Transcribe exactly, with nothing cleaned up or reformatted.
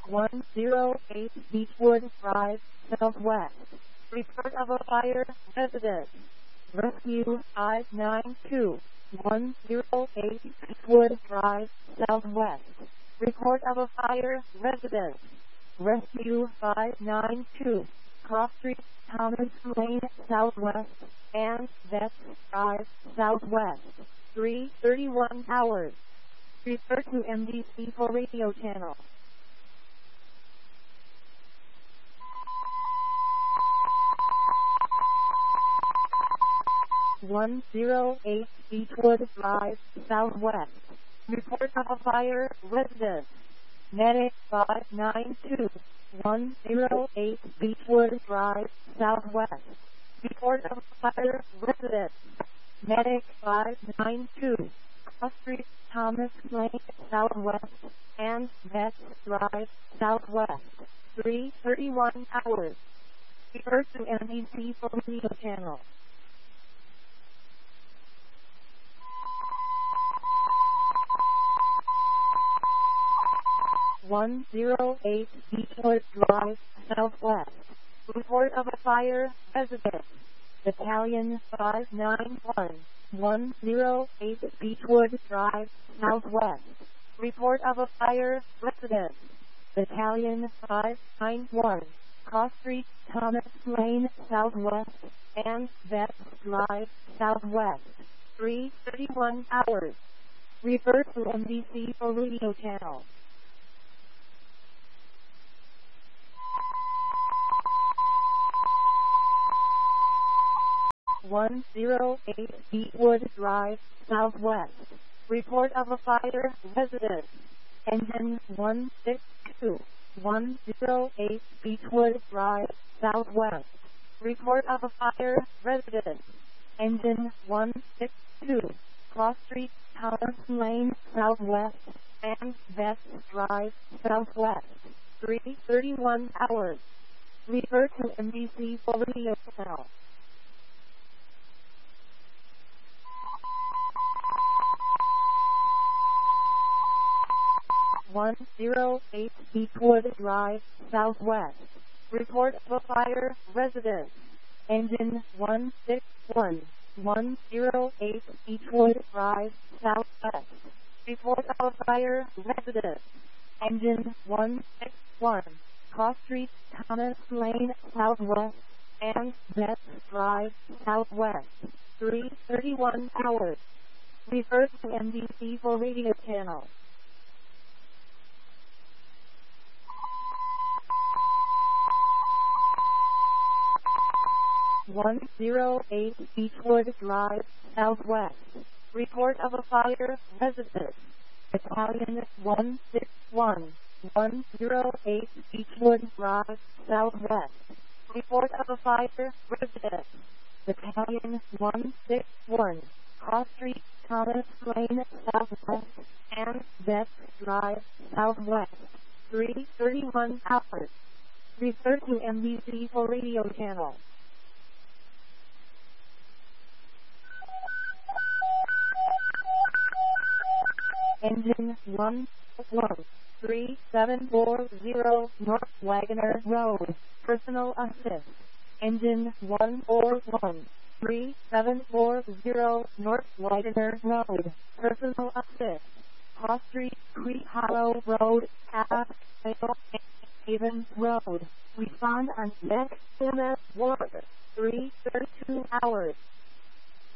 one zero eight Beechwood Drive, Southwest. Report of a fire, residence. Rescue five nine two, one zero eight Beechwood Drive, Southwest. Report of a fire, residence. Rescue five nine two, Cross Street, Thomas Lane, Southwest, and Vets Drive, Southwest. three thirty-one hours. Refer to M D C for radio channel. one zero eight Beechwood Drive, Southwest. Report of a fire, residence. Medic five nine two, one zero eight Beechwood Drive, Southwest. Report of a fire, residence. Medic five nine two, Cross Street, Thomas Lane, Southwest, and Vets Drive, Southwest. three thirty-one hours. Refer to M D C for radio channel. one zero eight Beechwood Drive, Southwest. Report of a fire, residence. Battalion five nine one, one zero eight Beechwood Drive, Southwest. Report of a fire, residence. Battalion five nine one, Cross Street, Thomas Lane, Southwest, and Vets Drive, Southwest. three thirty-one hours. Refer to M D C for radio channel. one zero eight Beechwood Drive, Southwest. Report of a fire, residence. Engine one six two, one zero eight Beechwood Drive, Southwest. Report of a fire, residence. Engine one six two, Cross Street, Thomas Lane, Southwest, and Vets Drive, Southwest. three thirty-one hours. Refer to M D C for radio channel. one zero eight Beechwood Drive, Southwest. Report of a fire, residence. Engine one six one, one zero eight Beechwood Drive, Southwest. Report of a fire, residence. Engine one six one, Cross Street, Thomas Lane, Southwest, and Vets Drive, Southwest. three thirty-one hours. Refer to M D C for radio channel. one zero eight Beechwood Drive, Southwest. Report of a fire, residence. Battalion one six one, one zero eight Beechwood Drive, Southwest. Report of a fire, residence. Battalion one six one, Cross Street, Thomas Lane, Southwest, and Vets Drive, Southwest. three thirty-one hours. Refer to M D C for radio channel. Engine one one three seven four zero North Wagoner Road. Personal assist. Engine one four one three seven four zero North Wagoner Road. Personal assist. Cross Street, Creek Hollow Road, App, Haven Road. Respond on next M S one. three thirty-two hours.